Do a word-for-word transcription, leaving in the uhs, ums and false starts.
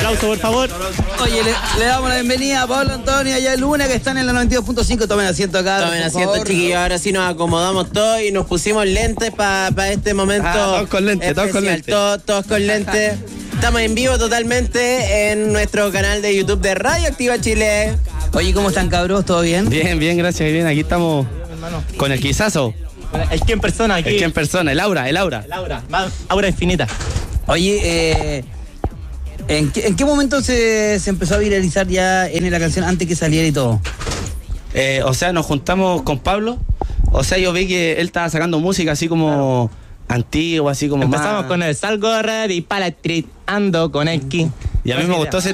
aplauso, por favor. Oye, le, le damos la bienvenida a Pablo Antonio y a Luna, que están en la noventa y dos punto cinco. Tomen asiento acá. Tomen asiento, chiquillos. Ahora sí nos acomodamos todos y nos pusimos lentes para pa este momento. Ah, todos con lentes, todos con lentes. Todos, todos con lentes. Estamos en vivo totalmente en nuestro canal de YouTube de Radio Activa Chile. Oye, ¿cómo están, cabros? ¿Todo bien? Bien, bien, gracias, bien. Aquí estamos con el quizazo. El que en persona aquí. El que en persona, el aura, el aura. El aura, más aura infinita. Oye, eh, ¿en, qué, ¿en qué momento se, se empezó a viralizar ya en la canción antes que saliera y todo? Eh, o sea, nos juntamos con Pablo. O sea, yo vi que él estaba sacando música así como claro. antigua, así como Empezamos más... con el salgo ready para la street, ando con el King. Y a mí me gustó ese